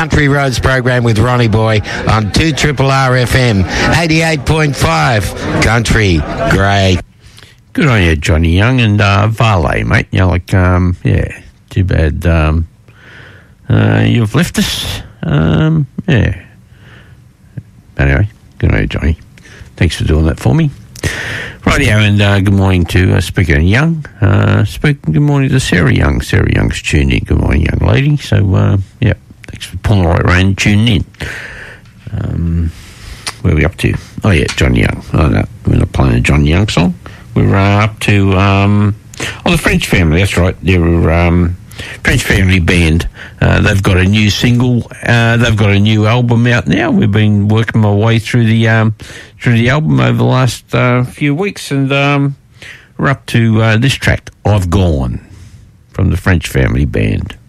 Country Roads program with Ronnie Boy on 2RRR FM 88.5 Country. Great. Good on you, Johnny Young and Varley, mate. You know, like, yeah, too bad you've left us. Yeah. Anyway, good on you, Johnny. Thanks for doing that for me. Rightio, and good morning to, speaking of Young, good morning to Sarah Young. Sarah Young's tuned in. Good morning, young lady. So, yeah, thanks for pulling right around and tuning in. Where are we up to? Oh, yeah, John Young. Oh, no, we're not playing a John Young song. We're up to, the French Family, that's right. They're French Family Band. They've got a new single. They've got a new album out now. We've been working my way through the album over the last few weeks, and we're up to this track, I've Gone, from the French Family Band.